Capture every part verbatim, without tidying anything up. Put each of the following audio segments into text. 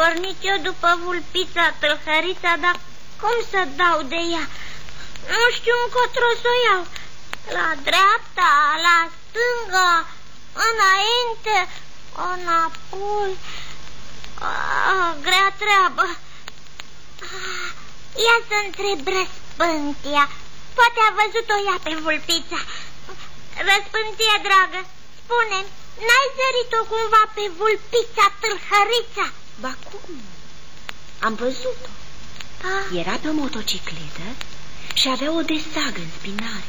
pornit eu după vulpița tâlhărița, dar cum să dau de ea? Nu știu încotro să o iau. La dreapta, la stânga, înainte, înapoi. Ah, grea treabă. Ah, ia să întreb Răspântia. Poate a văzut-o ea pe vulpița. Răspântie, dragă, spune-mi, n-ai zărit-o cumva pe vulpița tâlhărița? Ba cum? Am văzut-o. Ah. Era pe o motocicletă și avea o desagă în spinare.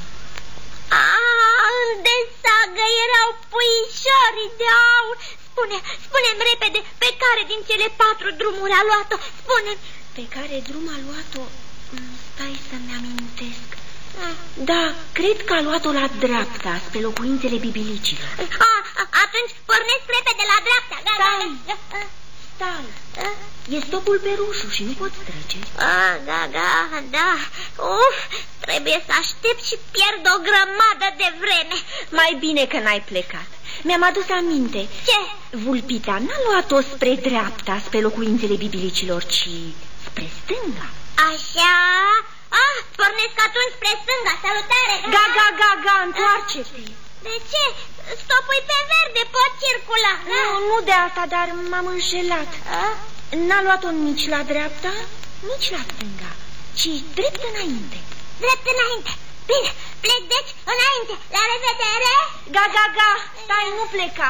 Ah, în desagă erau puișorii de aur. Spune, spune-mi repede, pe care din cele patru drumuri a luat-o? Spune-mi. Pe care drum a luat-o? Stai să-mi amintesc. Da, cred că a luat-o la dreapta, spre locuințele bibilicilor. Ah, atunci pornesc repede la dreapta. Stai, stai. E stopul pe roșu și nu poți trece. Ah, da, da, da. Uf, trebuie să aștept și pierd o grămadă de vreme. Mai bine că n-ai plecat. Mi-am adus aminte. Ce? Vulpita n-a luat-o spre dreapta, spre locuințele bibilicilor, ci spre stânga. Așa? Ah, pornesc atunci spre stânga. Salutare! Ga, ga, ga, ga, întoarce-te. De ce? Stopul pe verde, pot circula. Nu, nu de asta, dar m-am înșelat. N-a luat-o nici la dreapta, nici la stânga, ci drept înainte. Drept înainte. Bine, plec deci înainte. La revedere! Ga, ga, ga, stai, nu pleca.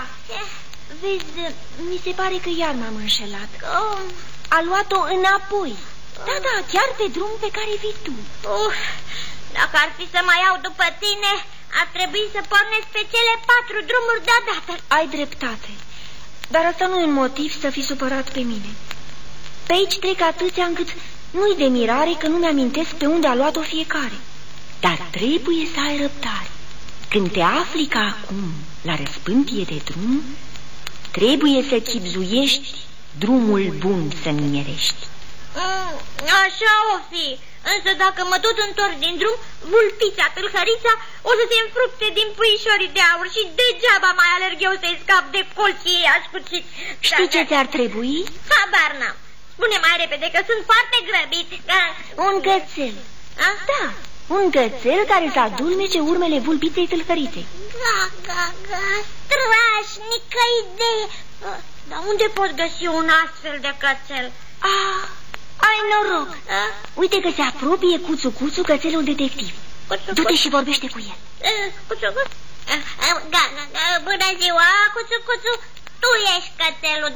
Vezi, mi se pare că iar m-am înșelat. Cum? A luat-o înapoi. Da, da, chiar pe drum pe care vii tu. Uf, dacă ar fi să mai iau după tine, ar trebui să pornesc pe cele patru drumuri deodată. Ai dreptate, dar asta nu e un motiv să fii supărat pe mine. Pe aici trec atâția încât nu-i de mirare că nu mi-amintesc pe unde a luat-o fiecare. Dar trebuie să ai răbdare. Când te afli ca acum la răspântie de drum, trebuie să chibzuiești drumul bun să nimerești. Mm, așa o fi. Însă dacă mă tot întorc din drum, vulpița tâlhărița o să se înfructe din puișorii de aur și degeaba mai alerg eu să-i scap de colții ei ascuțiți. Știi ce ți-ar trebui? Habar n-am. Spune mai repede că sunt foarte grăbit. Un gățel. A? Da, un gățel care să adulmece urmele vulpiței tâlhăriței. Ga, ga, ga, strașnică idee. Dar unde pot găsi un astfel de cățel? Ah, ai noroc. A? Uite că se apropie Cuțu Cuțu, cățelul detectiv. Du-te și vorbește cu el. Cuțu Cuțu? Bună ziua, Cuțu Cuțu. Tu ești cățelul